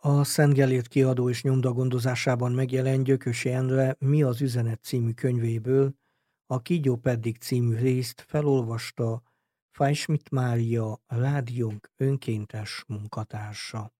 A Szent Gellért kiadó és nyomda gondozásában megjelent Gyökösi Endre Mi az üzenet című könyvéből a Kígyó Peddig című részt felolvasta Fajsmit Mária, rádiónk önkéntes munkatársa.